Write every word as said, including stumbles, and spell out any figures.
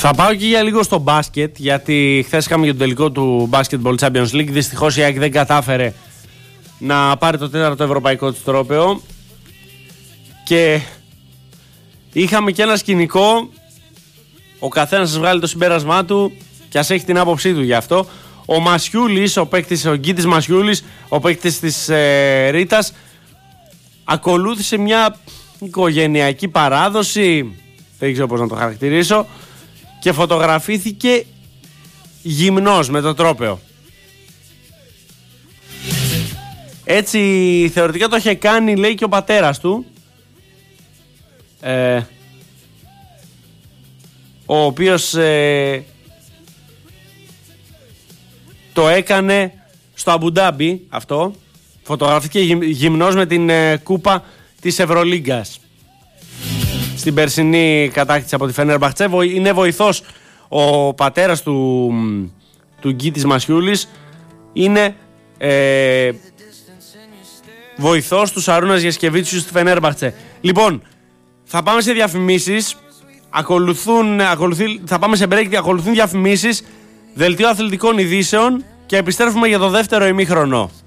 Θα πάω και για λίγο στο μπάσκετ, γιατί χθες είχαμε για το τελικό του Basketball Champions League. Δυστυχώς η ΑΕΚ δεν κατάφερε να πάρει το τέταρτο ευρωπαϊκό του τρόπαιο. Και είχαμε και ένα σκηνικό. Ο καθένας σας βγάλει το συμπέρασμά του και ας έχει την άποψή του γι' αυτό. Ο Μασιούλης, ο παίκτης, ο Γκίτης Μασιούλης, ο παίκτης της ε, Ρήτας, ακολούθησε μια οικογενειακή παράδοση, δεν ξέρω πώς να το χαρακτηρίσω, και φωτογραφήθηκε γυμνός με το τρόπαιο. Έτσι θεωρητικά το είχε κάνει, λέει, και ο πατέρας του, ε, ο οποίος ε, το έκανε στο Αμπουντάμπι αυτό. Φωτογραφήθηκε γυμνός με την ε, κούπα της Ευρωλίγκας στην περσινή κατάκτηση από τη Φενέρμπαχτσε. Είναι βοηθός ο πατέρας του, του Γκίτης Μασιούλης. Είναι ε, βοηθός του Σαρούνας Γεσκεβίτσιου στη Φενέρμπαχτσε. Λοιπόν, θα πάμε σε διαφημίσεις. Ακολουθούν, ακολουθεί, θα πάμε σε break και ακολουθούν διαφημίσεις, δελτίο αθλητικών ειδήσεων και επιστρέφουμε για το δεύτερο ημίχρονο.